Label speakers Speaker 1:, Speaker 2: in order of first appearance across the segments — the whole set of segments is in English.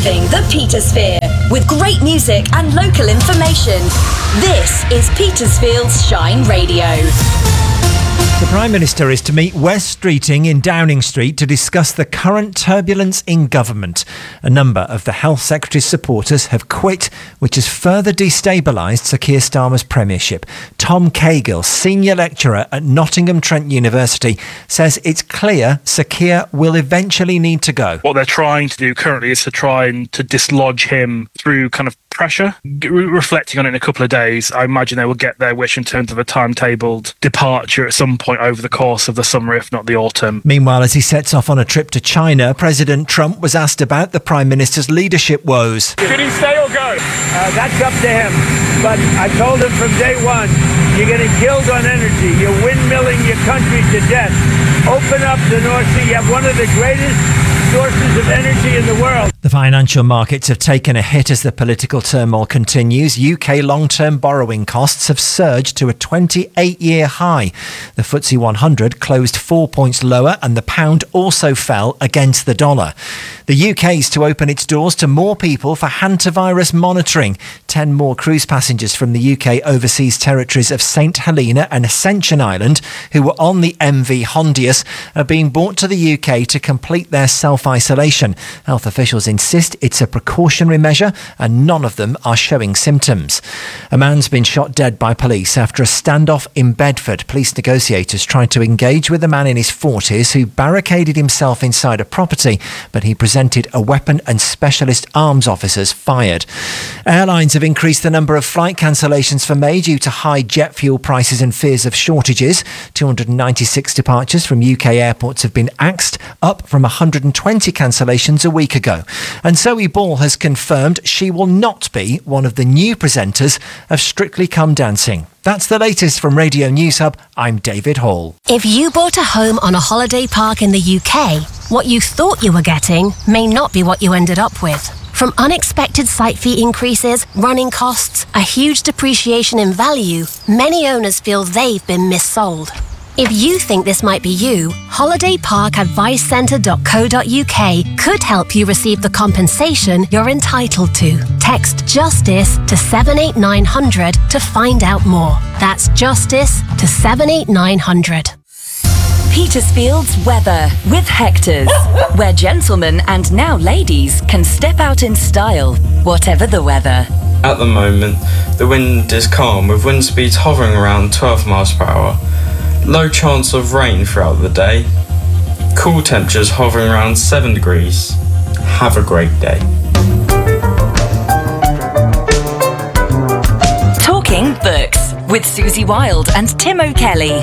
Speaker 1: Reliving the Petersphere with great music and local information. This is Petersfield's Shine Radio.
Speaker 2: The Prime Minister is to meet Wes Streeting in Downing Street to discuss the current turbulence in government. A number of the Health Secretary's supporters have quit, which has further destabilised Sir Keir Starmer's premiership. Tom Cahill, senior lecturer at Nottingham Trent University, says it's clear Sir Keir will eventually need to go.
Speaker 3: What they're trying to do currently is to try and to dislodge him through kind of pressure. Reflecting on it in a couple of days, I imagine they will get their wish in terms of a timetabled departure at some point over the course of the summer, if not the autumn.
Speaker 2: Meanwhile, as he sets off on a trip to China, President Trump was asked about the Prime Minister's leadership woes.
Speaker 3: Should he stay or go?
Speaker 4: That's up to him. But I told him from day one, you're getting killed on energy. You're windmilling your country to death. Open up the North Sea. You have one of the greatest sources of energy in the world.
Speaker 2: The financial markets have taken a hit as the political turmoil continues. UK long-term borrowing costs have surged to a 28-year high. The FTSE 100 closed 4 points lower and the pound also fell against the dollar. The UK is to open its doors to more people for hantavirus monitoring. 10 more cruise passengers from the UK overseas territories of St Helena and Ascension Island, who were on the MV Hondius, are being brought to the UK to complete their self-isolation. Health officials insist it's a precautionary measure and none of them are showing symptoms. A man's been shot dead by police after a standoff in Bedford. Police negotiators tried to engage with a man in his 40s who barricaded himself inside a property, but he presented a weapon and specialist arms officers fired. Airlines have increased the number of flight cancellations for May due to high jet fuel prices and fears of shortages. 296 departures from UK airports have been axed, up from 120 cancellations a week ago. And Zoe Ball has confirmed she will not be one of the new presenters of Strictly Come Dancing. That's the latest from Radio News Hub. I'm David Hall.
Speaker 5: If you bought a home on a holiday park in the UK, what you thought you were getting may not be what you ended up with. From unexpected site fee increases, running costs, a huge depreciation in value, many owners feel they've been missold. If you think this might be you, holidayparkadvicecentre.co.uk could help you receive the compensation you're entitled to. Text JUSTICE to 78900 to find out more. That's JUSTICE to 78900.
Speaker 1: Petersfield's weather with Hector's, where gentlemen and now ladies can step out in style, whatever the weather.
Speaker 6: At the moment, the wind is calm with wind speeds hovering around 12 miles per hour. Low chance of rain throughout the day. Cool temperatures hovering around 7 degrees. Have a great day.
Speaker 1: Talking Books with Susie Wild and Tim O'Kelly.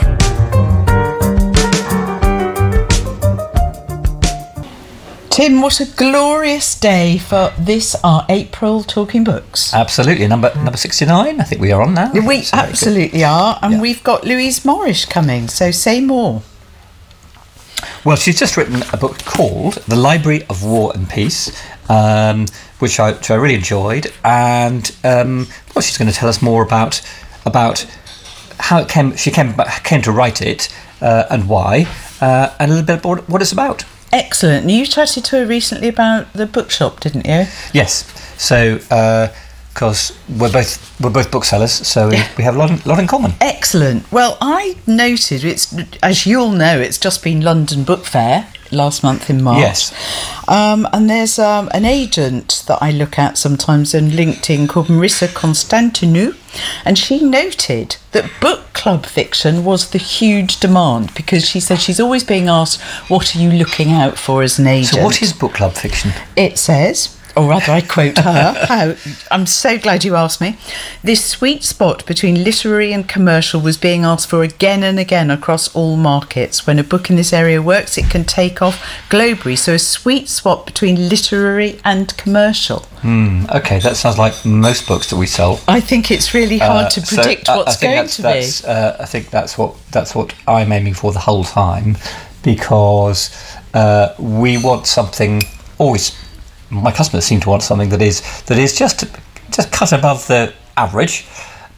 Speaker 7: Tim, what a glorious day for this, our April Talking Books.
Speaker 8: Absolutely. Number 69, I think we are on now.
Speaker 7: We absolutely are. And we've got Louise Morris coming, so say more.
Speaker 8: Well, she's just written a book called The Library of War and Peace, which I really enjoyed. And she's going to tell us more about how she came to write it and why, and a little bit about what it's about.
Speaker 7: Excellent. You chatted to her recently about the bookshop, didn't you?
Speaker 8: Yes. So, because we're both booksellers, so we have a lot in common.
Speaker 7: Excellent. Well, I noted it's, as you'll know, it's just been London Book Fair last month in March.
Speaker 8: Yes.
Speaker 7: And there's an agent that I look at sometimes on LinkedIn called Marissa Constantinou, and she noted that book club fiction was the huge demand because she said she's always being asked, what are you looking out for as an agent?
Speaker 8: So what is book club fiction?
Speaker 7: It says, or rather I quote her, I'm so glad you asked me. This sweet spot between literary and commercial was being asked for again and again across all markets. When a book in this area works, it can take off globally. So a sweet spot between literary and commercial.
Speaker 8: Okay, that sounds like most books that we sell.
Speaker 7: I think it's really hard to predict what's going to be.
Speaker 8: I think that's what I'm aiming for the whole time, because we want something always. My customers seem to want something that is just cut above the average,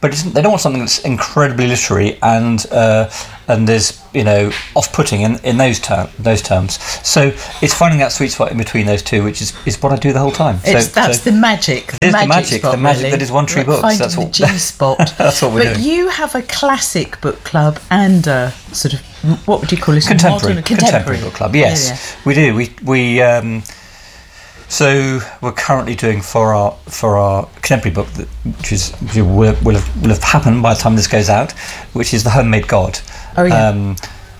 Speaker 8: but they don't want something that's incredibly literary and there's off-putting in those terms. So it's finding that sweet spot in between those two, which is what I do the whole time.
Speaker 7: That's the magic.
Speaker 8: The magic that is One Tree Books. That's
Speaker 7: what the G-spot.
Speaker 8: That's what we're doing.
Speaker 7: But you have a classic book club and a sort of, what would you call it?
Speaker 8: Contemporary book club. Yes, we do. We so we're currently doing for our contemporary book, which will have happened by the time this goes out, which is The Homemade God.
Speaker 7: Oh, yeah.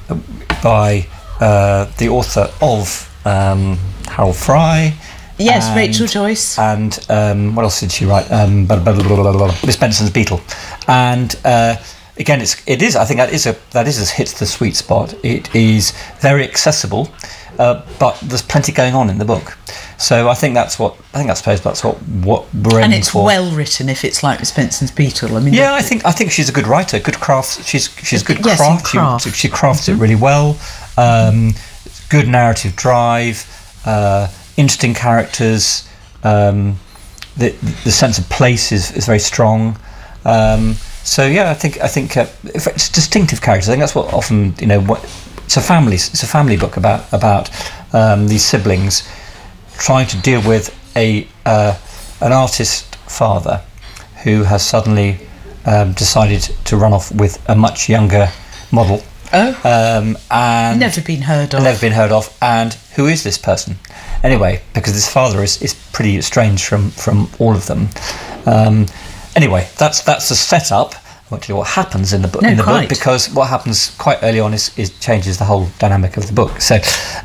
Speaker 8: By the author of Harold Fry.
Speaker 7: Yes, Rachel Joyce.
Speaker 8: And what else did she write? Miss Benson's Beetle. And again, it is. I think that hits the sweet spot. It is very accessible, but there's plenty going on in the book. So I suppose that's what we're aiming for.
Speaker 7: And it's well written if it's like Miss Benson's Beetle. I mean,
Speaker 8: I think she's a good writer, good craft. She's good craft. She crafts it really well. Good narrative drive, interesting characters. The sense of place is very strong. So yeah, I think it's distinctive characters. I think that's what often it's a family book about these siblings trying to deal with an artist father who has suddenly decided to run off with a much younger model. And
Speaker 7: never been heard of.
Speaker 8: And who is this person? Anyway, because this father is pretty estranged from all of them. Anyway, that's the setup. I won't tell you what happens in the book. Book, because what happens quite early on is changes the whole dynamic of the book. So,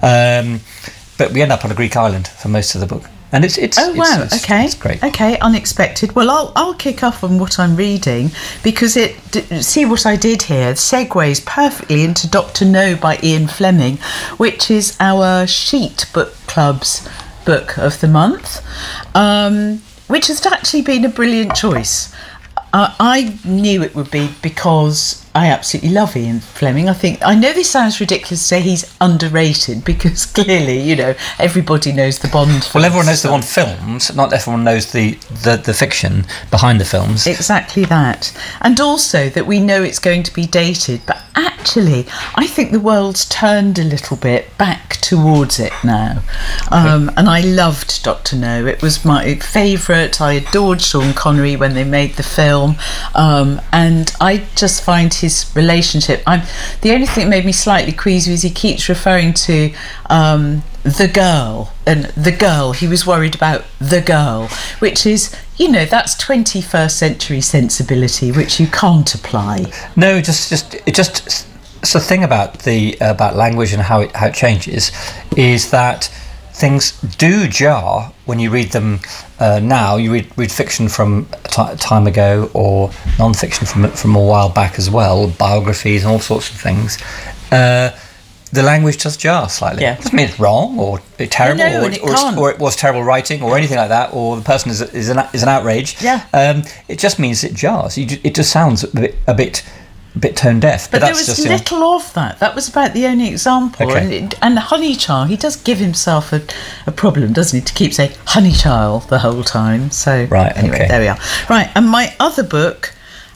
Speaker 8: but we end up on a Greek island for most of the book, and it's great.
Speaker 7: Okay, unexpected. Well, I'll kick off on what I'm reading because see what I did here segues perfectly into Dr. No by Ian Fleming, which is our Sheet Book Club's book of the month, which has actually been a brilliant choice. I knew it would be because I absolutely love Ian Fleming. I know this sounds ridiculous to say he's underrated because clearly, everybody knows the Bond films.
Speaker 8: Well, everyone knows the Bond films, not everyone knows the fiction behind the films.
Speaker 7: Exactly that. And also that we know it's going to be dated, but actually, I think the world's turned a little bit back towards it now. And I loved Dr. No. It was my favourite. I adored Sean Connery when they made the film. And I just find his relationship, the only thing that made me slightly queasy is he keeps referring to the girl, and the girl, he was worried about the girl, which is, that's 21st century sensibility, which you can't apply.
Speaker 8: No, it's the thing about about language and how it changes is that things do jar when you read them now. You read fiction from a time ago or non-fiction from a while back as well, biographies and all sorts of things. The language does jar slightly.
Speaker 7: Yeah.
Speaker 8: Doesn't mean it's wrong or terrible or it was terrible writing or anything like that, or the person is an outrage.
Speaker 7: Yeah.
Speaker 8: It just means it jars. It just sounds a bit tone deaf.
Speaker 7: But there was little of that. That was about the only example.
Speaker 8: Okay.
Speaker 7: And Honeychild, he does give himself a problem, doesn't he, to keep saying Honeychild the whole time. So
Speaker 8: right,
Speaker 7: anyway,
Speaker 8: okay.
Speaker 7: There we are. Right, and my other book,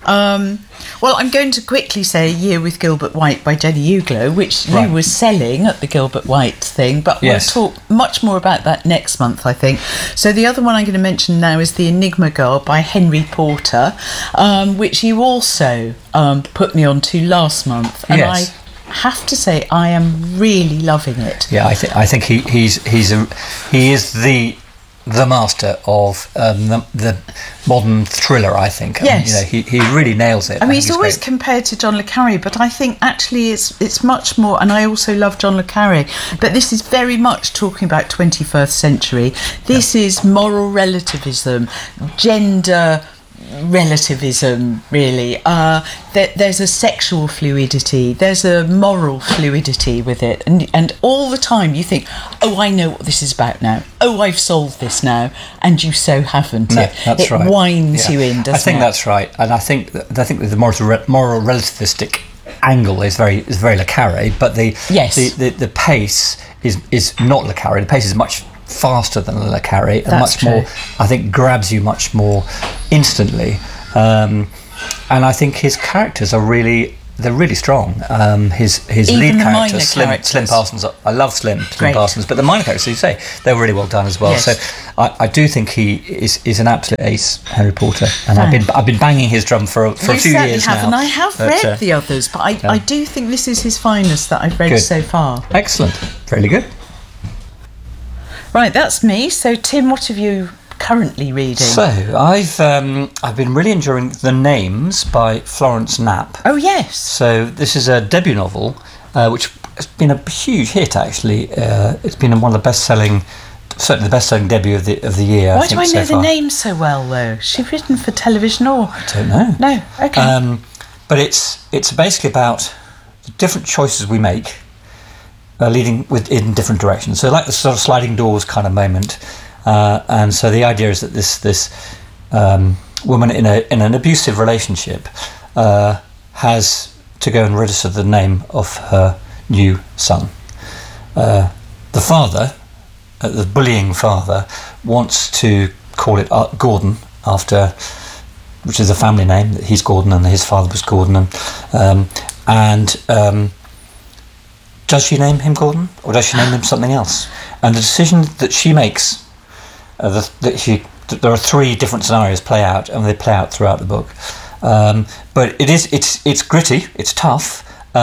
Speaker 7: I'm going to quickly say A Year with Gilbert White by Jenny Uglow, which you were selling at the Gilbert White thing, but
Speaker 8: yes.
Speaker 7: We'll talk much more about that next month, I think. So the other one I'm going to mention now is The Enigma Girl by Henry Porter, which you also put me on to last month, and
Speaker 8: yes.
Speaker 7: I have to say I am really loving it.
Speaker 8: Yeah, I think he is the master of the modern thriller, I think.
Speaker 7: Yes.
Speaker 8: He really nails it.
Speaker 7: I mean, he's always compared to John le Carré, but I think actually it's much more, and I also love John le Carré, but this is very much talking about 21st century. This is moral relativism, gender relativism, really. There's a sexual fluidity, there's a moral fluidity with it, and all the time you think, oh, I know what this is about now, oh, I've solved this now, and you so haven't.
Speaker 8: No, that's right.
Speaker 7: It winds you in, doesn't it?
Speaker 8: I think that's right, and I think the moral relativistic angle is very le Carré, but the pace is not le Carré. The pace is much faster than le Carré, and much more, I think, grabs you much more instantly. I think his characters are really strong. His
Speaker 7: Even
Speaker 8: lead
Speaker 7: the
Speaker 8: character,
Speaker 7: minor
Speaker 8: Slim
Speaker 7: characters.
Speaker 8: Parsons. I love Slim
Speaker 7: Great.
Speaker 8: Parsons, but the minor characters, you say, they're really well done as well.
Speaker 7: Yes.
Speaker 8: So I do think he is an absolute ace, Henry Porter, and I've been banging his drum for a few years now.
Speaker 7: And I have read the others, but I do think this is his finest that I've read
Speaker 8: Good.
Speaker 7: so far.
Speaker 8: Excellent, really good.
Speaker 7: Right, that's me. So, Tim, what have you currently reading?
Speaker 8: So I've been really enjoying The Names by Florence Knapp.
Speaker 7: Oh, yes.
Speaker 8: So this is a debut novel, which has been a huge hit. Actually, it's been one of the certainly the best-selling debut of the year.
Speaker 7: Why
Speaker 8: I think,
Speaker 7: do I
Speaker 8: so
Speaker 7: know
Speaker 8: far.
Speaker 7: the name so well, though? She's written for television or?
Speaker 8: I don't know.
Speaker 7: No. Okay.
Speaker 8: But it's basically about the different choices we make, leading in different directions. So like the sort of sliding doors kind of moment. And so the idea is that this woman in an abusive relationship has to go and register the name of her new son. The father, the bullying father, wants to call it Gordon after, which is a family name. He's Gordon and his father was Gordon, and does she name him Gordon or does she name him something else? And the decision that she makes. There are three different scenarios play out, and they play out throughout the book. But it's gritty, it's tough.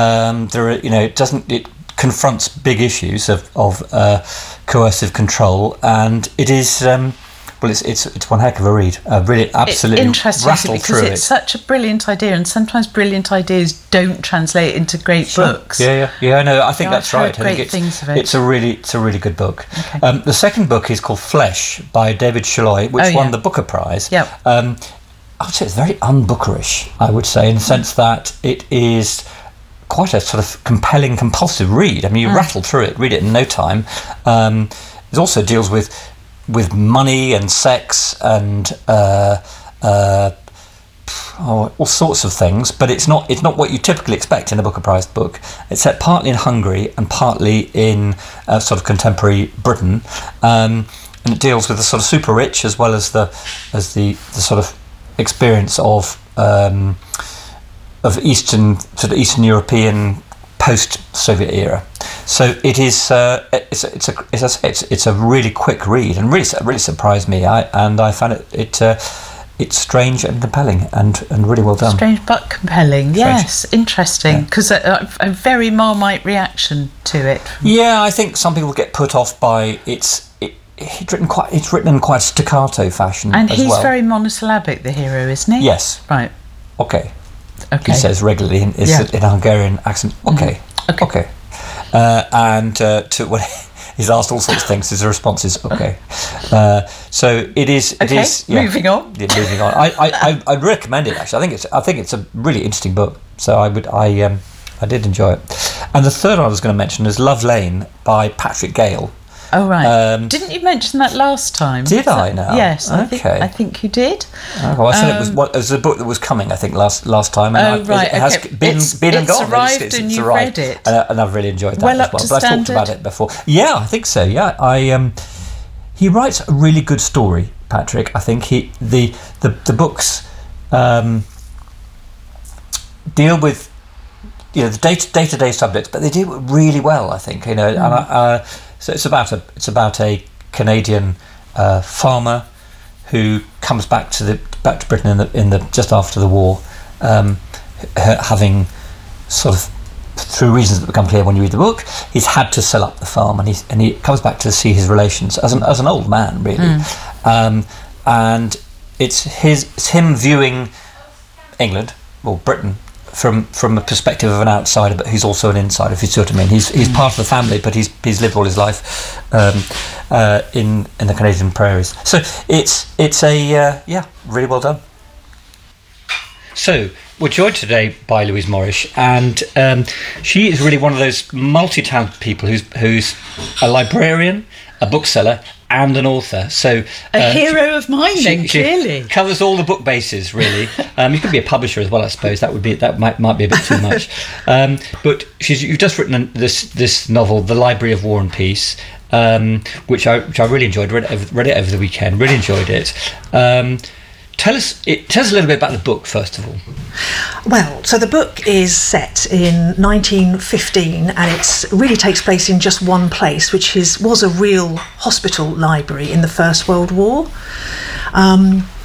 Speaker 8: It confronts big issues of coercive control, and it is. It's one heck of a read. Really, absolutely
Speaker 7: interesting
Speaker 8: rattle
Speaker 7: because
Speaker 8: through
Speaker 7: it's such a brilliant idea, and sometimes brilliant ideas don't translate into great books.
Speaker 8: Yeah. No, I think that's right.
Speaker 7: I've heard great things of it.
Speaker 8: It's a really good book.
Speaker 7: Okay.
Speaker 8: The second book is called Flesh by David Shalhoub, which won the Booker Prize.
Speaker 7: Yep.
Speaker 8: I would say it's very unbookerish. I would say in the sense that it is quite a sort of compelling, compulsive read. I mean, you rattle through it, read it in no time. It also deals with money and sex and all sorts of things, but it's not what you typically expect in a Booker Prize book. It's set partly in Hungary and partly in sort of contemporary Britain, and it deals with the sort of super rich as well as the sort of experience of Eastern European post-Soviet era. So it is. It's a really quick read and really surprised me. I found it's strange and compelling and really well done.
Speaker 7: Strange but compelling. Yes, interesting. Because a very Marmite reaction to it.
Speaker 8: Yeah, I think some people get put off by it's written in quite staccato fashion.
Speaker 7: And
Speaker 8: as
Speaker 7: he's
Speaker 8: well.
Speaker 7: very monosyllabic, the hero, isn't he?
Speaker 8: Yes.
Speaker 7: Right.
Speaker 8: Okay. He says regularly in a Hungarian accent. Okay.
Speaker 7: Mm-hmm.
Speaker 8: Okay. To when he's asked all sorts of things, his response is okay. So it is. It is. Yeah.
Speaker 7: Moving on.
Speaker 8: Yeah, moving on. I'd recommend it actually. I think it's a really interesting book. So I did enjoy it. And the third one I was going to mention is Love Lane by Patrick Gale.
Speaker 7: Oh right. Didn't you mention that last time?
Speaker 8: Did I now?
Speaker 7: Yes.
Speaker 8: Okay.
Speaker 7: I think you did.
Speaker 8: Oh, I said it was a book that was coming. I think last time. And it has been and gone.
Speaker 7: It's arrived and you've read it.
Speaker 8: And I've really enjoyed that
Speaker 7: Well
Speaker 8: as
Speaker 7: up
Speaker 8: well.
Speaker 7: to
Speaker 8: But I've talked
Speaker 7: standard?
Speaker 8: about it before. Yeah, I think so. Yeah, he writes a really good story, Patrick. I think the books deal with the day-to-day subjects, but they do it really well. I think and so it's about a Canadian farmer who comes back to Britain in the just after the war, having sort of through reasons that become clear when you read the book, he's had to sell up the farm, and he comes back to see his relations as an old man really, and it's him viewing England or Britain from a perspective of an outsider, but he's also an insider, if you see what I mean. He's part of the family, but he's lived all his life in the Canadian prairies. So it's a really well done. So we're joined today by Louise Morrish, and she is really one of those multi-talented people who's a librarian, a bookseller, and an author. So
Speaker 7: a hero of mine, then, clearly.
Speaker 8: She covers all the book bases, really. You could be a publisher as well, I suppose. That might be a bit too much. But you've just written this novel, The Library of War and Peace, which I really enjoyed. Read it over the weekend. Really enjoyed it. tell us a little bit about the book, first of all.
Speaker 9: Well, so the book is set in 1915 and it really takes place in just one place, which was a real hospital library in the First World War.